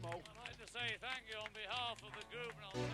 Mo. I'd like to say thank you on behalf of the group and on